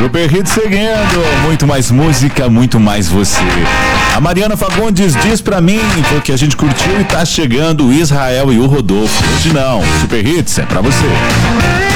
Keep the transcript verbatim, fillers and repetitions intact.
Super Hits seguindo, muito mais música, muito mais você. A Mariana Fagundes diz pra mim, foi o que a gente curtiu e tá chegando o Israel e o Rodolfo. Hoje não, Super Hits é pra você.